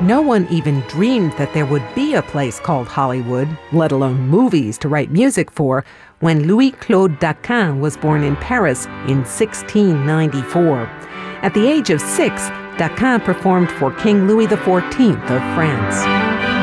No one even dreamed that there would be a place called Hollywood, let alone movies to write music for, when Louis-Claude Daquin was born in Paris in 1694. At the age of 6, Daquin performed for King Louis XIV of France.